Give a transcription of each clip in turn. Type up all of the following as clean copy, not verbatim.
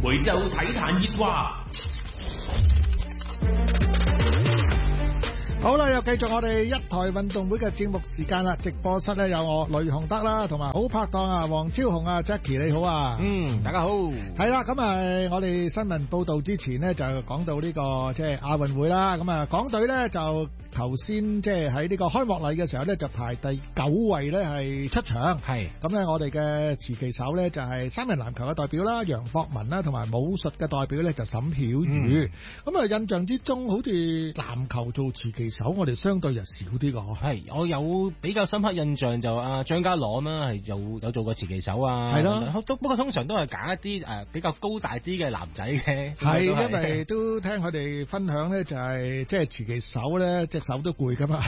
每周體壇熱話。 好啦，又繼續我哋一台運動會嘅節目時間啦。直播室咧有我雷雄德啦，同埋好拍檔啊，黃超雄啊 Jackie 你好啊。 大家好。 係啦，咁啊，我哋新聞報道之前呢，就講到呢個即係亞運會啦。咁啊，港隊咧就頭先即係喺呢個開幕禮嘅時候咧，就排第9位咧係出場。係咁咧，我哋嘅持旗手咧就係三人籃球嘅代表啦，楊博文啦，同埋武術嘅代表咧就沈曉瑜。咁啊，印象之中好似籃球做持旗手，我哋相對就少啲個。 係，我有比較深刻印象就張家朗啦，係有做過持旗手啊。係咯，不過通常都係揀一啲比較高大啲嘅男仔嘅。係，因為都聽佢哋分享咧，就係即係持旗手咧，隻手都攰噶嘛。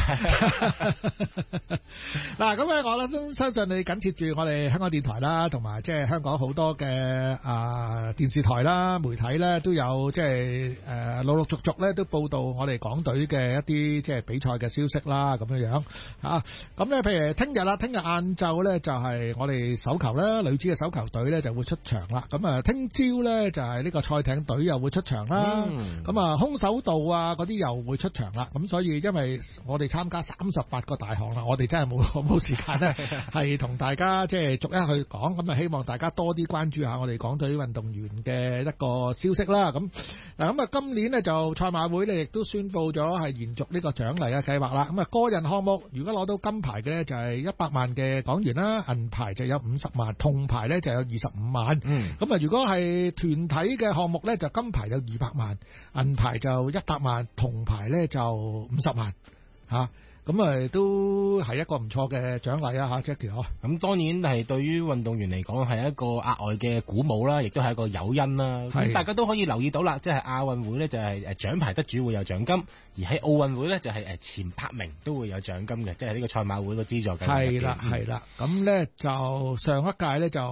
嗱，咁咧我咧相信你緊貼住我哋香港電台啦，同埋即係香港好多嘅電視台啦、媒體咧都有即係陸陸續續咧都報道我哋港隊嘅一啲即係比賽嘅消息啦，咁樣樣嚇。咁咧，譬如聽日晏晝咧就係我哋手球啦，女子嘅手球隊咧就會出場啦。咁啊，聽朝咧就係呢個賽艇隊又會出場啦。咁啊，空手道啊嗰啲又會出場啦。咁所以因為我哋參加38個大項啦，我哋真係冇時間咧，係同大家即係逐一去講。咁啊，希望大家多啲關注下我哋港隊運動員嘅一個消息啦。咁嗱，咁啊，今年咧就賽馬會咧亦都宣布咗係延續呢個獎勵嘅計劃啦。咁啊，個人項目如果攞到金牌嘅咧就係100萬嘅港元啦，銀牌就有50萬，銅牌咧就有25萬。咁啊，如果係團體嘅項目咧，就金牌有200萬，銀牌就100萬，銅牌咧就50萬。咁啊都係一個唔錯嘅獎勵啊嚇 Jackie 咁當然係對於運動員嚟講係一個額外嘅鼓舞啦，亦都係一個誘因啦。咁大家都可以留意到啦，即係亞運會咧就係獎牌得主會有獎金，而喺奧運會咧就係前8名都會有獎金嘅，即係呢個賽馬會個資助嘅。 係啦，咁咧就上一屆咧就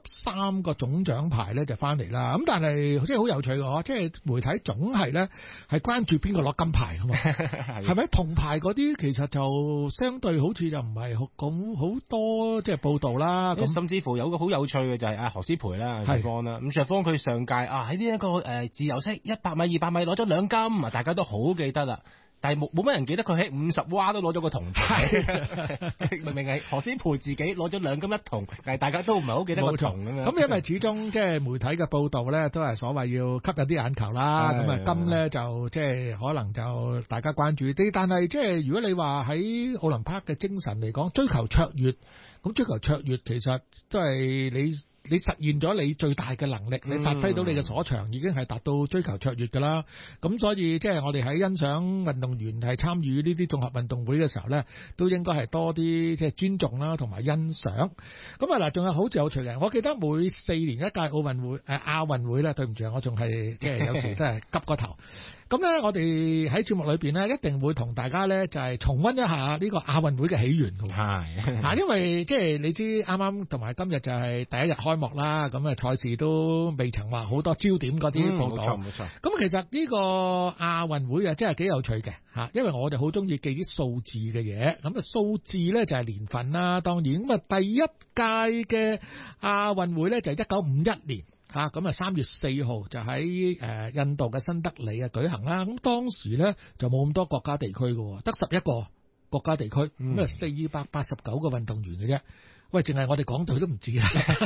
53個總獎牌咧就翻嚟啦。咁但係即係好有趣嘅，即係媒體總係咧係關注邊個攞金牌㗎嘛，係咪銅牌嗰啲其實就相對好似就唔係咁好多即係報道啦。咁甚至乎有個好有趣嘅就係何詩蓓啦，石方啦。咁石方佢上屆喺呢一個自由式100米、200米攞咗2金，大家都好記得啦。但係冇乜人記得佢喺50蛙都攞咗個銅牌，明明係何詩蓓自己攞咗2金1銅，但係大家都唔係好記得個銅咁樣。 咁因為始終即係媒體嘅報導咧，都係所謂要吸引啲眼球啦。咁啊金咧就即係可能就大家關注啲，但係即係如果你話喺奧林匹克嘅精神嚟講，追求卓越，咁追求卓越其實即係你實現咗你最大嘅能力，你發揮到你嘅所長，已經係達到追求卓越㗎啦。咁所以即係我哋喺欣賞運動員係參與呢啲綜合運動會嘅時候咧，都應該係多啲即係尊重啦，同埋欣賞。咁啊嗱，仲有好有趣嘅，我記得每4年一屆亞運會咧，對唔住，我仲係即係有時都係急個頭。咁咧，我哋喺節目裏邊咧，一定會同大家咧就係重溫一下呢個亞運會嘅起源㗎。係，因為即係你知啱啱同埋今日就係第一日開幕啦，咁啊賽事都未曾話好多焦點嗰啲報導。冇錯。咁其實呢個亞運會啊，真係幾有趣嘅嚇，因為我哋好中意記啲數字嘅嘢。咁啊數字咧就係年份啦，當然咁啊第一屆嘅亞運會咧就係1951年。咁啊3月4號就喺印度嘅新德里舉行啦。咁當時咧就冇咁多國家地區嘅，得11個國家地區，咁啊489個運動員嘅啫。喂，淨係我哋港隊都唔止啦。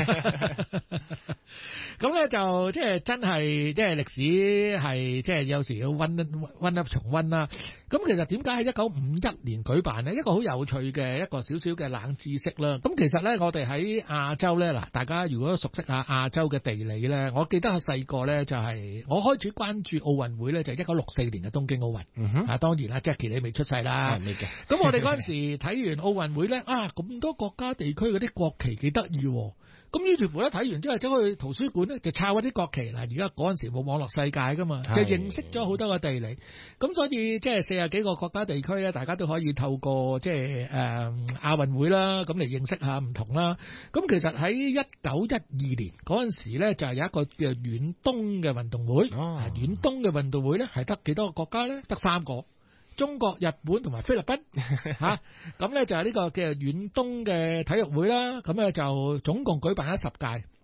咁咧就即係真係即係歷史係即係有時要溫一重溫啦。咁其實點解喺1951年舉辦呢？一個好有趣嘅一個少少嘅冷知識啦。咁其實咧，我哋喺亞洲咧，嗱，大家如果熟悉下亞洲嘅地理咧，我記得我細個咧就係我開始關注奧運會咧，就係1964年嘅東京奧運。當然啦 ，Jackie 你未出世啦。未嘅。咁我哋嗰陣時睇完奧運會咧，咁多國家地區嗰啲國旗幾得意喎。咁於是乎咧睇完之後走去圖書館咧就抄嗰啲國旗。嗱，而家嗰陣時冇網絡世界噶嘛，就認識咗好多個地理。咁所以即係40幾個國家地區咧，大家都可以透過即係亞運會啦，咁嚟認識下唔同啦。咁其實喺1912年嗰陣時咧，就係有一個叫遠東嘅運動會。遠東嘅運動會咧係得幾多個國家咧？得3個。中國、日本同埋菲律賓嚇，咁咧就係呢個嘅遠東嘅體育會啦。咁咧就總共舉辦咗10屆。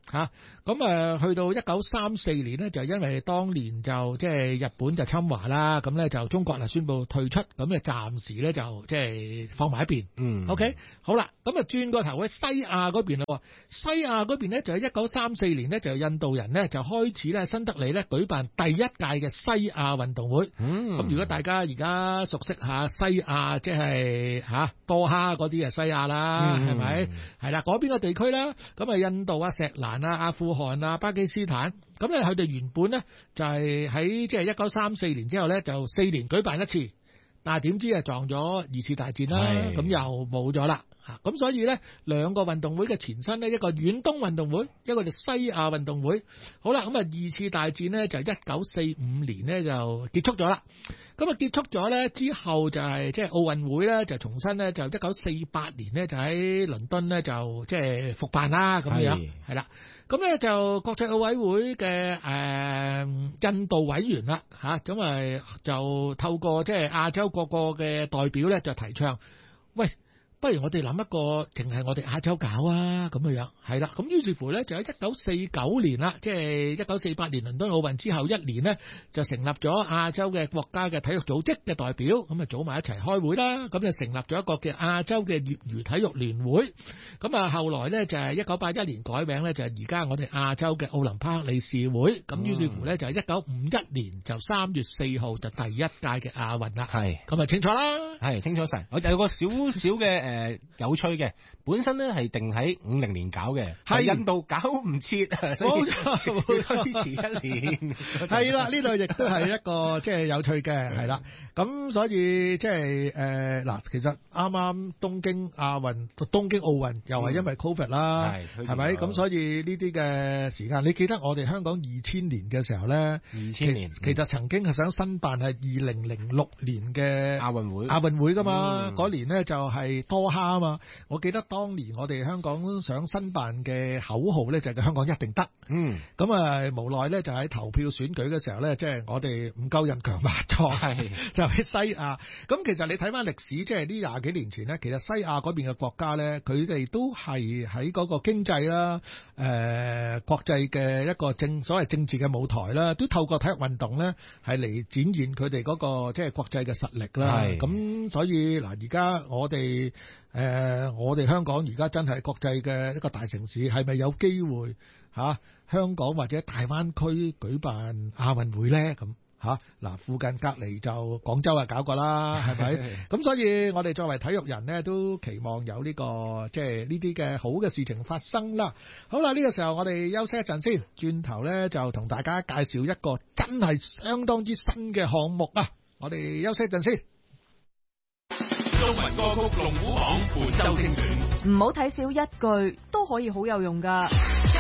嚇。咁去到1934年咧，就因為當年就即係日本就侵華啦，咁咧就中國就宣布退出，咁就暫時咧就即係放埋一邊。OK， 好啦，咁啊轉個頭喺西亞嗰邊啦喎，西亞嗰邊咧就喺1934年咧就印度人咧就開始咧新德里咧舉辦第一屆嘅西亞運動會。咁如果大家而家熟悉下西亞，即係多哈嗰啲啊西亞啦，係咪？係啦，嗰邊個地區啦，咁啊印度啊、錫蘭啊、阿富汗啊、巴基斯坦，咁咧佢哋原本咧就係喺即係1934年之後咧就4年舉辦一次，但係點知啊撞咗二次大戰啦，咁又冇咗啦。咁所以咧兩個運動會嘅前身呢，一個遠東運動會，一個就西亞運動會。好啦，咁啊二次大戰呢，就1945年呢就結束咗啦。咁啊結束咗咧之後就係即係奧運會咧就重新咧就1948年呢，就喺倫敦咧就即係復辦啦咁樣，係啦。咁咧就國際奧委會嘅印度委員啦咁就透過即係亞洲各個嘅代表咧就提倡，喂，不如我哋諗一個淨係我哋亞洲搞啊咁樣，係啦。咁於是乎咧就喺1949年啦，即係1948年倫敦奧運之後一年呢，就成立咗亞洲嘅國家嘅體育組織嘅代表，咁啊組埋一齊開會啦。咁就成立咗一個嘅亞洲嘅業餘體育聯會。咁啊後來咧就係1981年改名咧，就係而家我哋亞洲嘅奧林匹克理事會。咁於是乎咧就係1951年就3月4號就第一屆嘅亞運啦。係咁啊清楚啦， 係清楚晒。我有個少少嘅有趣嘅，本身咧係定喺50年搞嘅，係印度搞唔切，冇錯，推遲一年。 係啦，呢度亦都係一個即係有趣嘅，係啦。咁所以即係嗱，其實啱啱東京奧運又係因為 Covid 啦，係咪？咁所以呢啲嘅時間，你記得我哋香港2000年嘅時候咧，2000年其實曾經係想申辦係2006年嘅亞運會噶嘛，嗰年咧就係多哈啊嘛。我記得當年我哋香港想申辦嘅口號咧就係香港一定得。咁啊無奈咧就喺投票選舉嘅時候咧，即係我哋唔夠人強馬壯，就喺西亞。咁其實你睇翻歷史，即係呢20幾年前咧，其實西亞嗰邊嘅國家咧，佢哋都係喺嗰個經濟啦、國際嘅一個所謂政治嘅舞台啦，都透過體育運動咧係嚟展現佢哋嗰個即係國際嘅實力啦。咁所以嗱，而家我哋香港而家真係國際嘅一個大城市，係咪有機會香港或者大灣區舉辦亞運會咧？咁嗱，附近隔離就廣州搞過啦，係咪？咁所以我哋作為體育人呢，都期望有呢個即係呢啲嘅好嘅事情發生啦。好啦，呢個時候我哋休息一陣先，轉頭咧就同大家介紹一個真係相當之新嘅項目啊！我哋休息一陣先。 中文歌曲龍虎榜本周精選， 唔好睇少一句都可以好有用㗎。